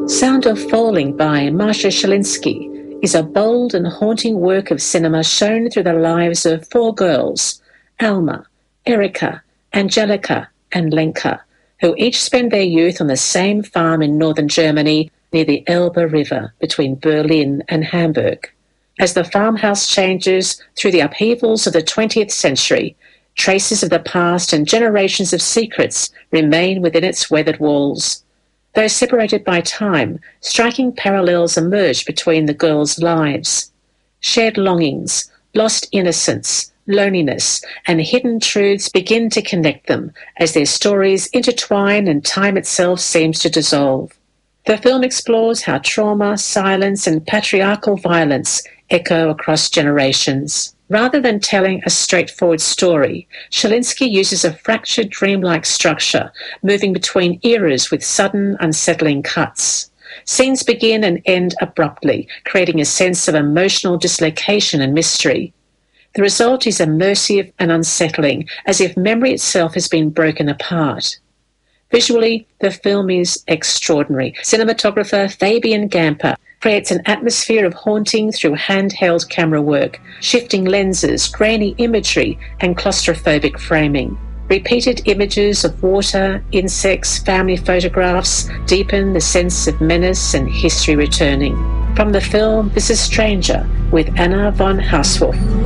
Sound of Falling by Masha Shalinsky is a bold and haunting work of cinema shown through the lives of four girls, Alma, Erica, Angelica, and Lenka, who each spend their youth on the same farm in northern Germany near the Elbe River between Berlin and Hamburg. As the farmhouse changes through the upheavals of the 20th century, traces of the past and generations of secrets remain within its weathered walls. Though separated by time, striking parallels emerge between the girls' lives. Shared longings, lost innocence, loneliness, and hidden truths begin to connect them as their stories intertwine and time itself seems to dissolve. The film explores how trauma, silence, and patriarchal violence echo across generations. Rather than telling a straightforward story, Shalinsky uses a fractured dreamlike structure, moving between eras with sudden, unsettling cuts. Scenes begin and end abruptly, creating a sense of emotional dislocation and mystery. The result is immersive and unsettling, as if memory itself has been broken apart. Visually, the film is extraordinary. Cinematographer Fabian Gamper creates an atmosphere of haunting through handheld camera work, shifting lenses, grainy imagery, and claustrophobic framing. Repeated images of water, insects, family photographs deepen the sense of menace and history returning. From the film, this is Stranger with Anna von Haushoff.